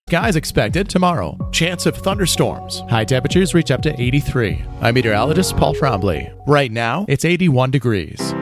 Skies expected tomorrow. Chance of thunderstorms. High temperatures reach up to 83. I'm meteorologist Paul Trombley. Right now, it's 81 degrees.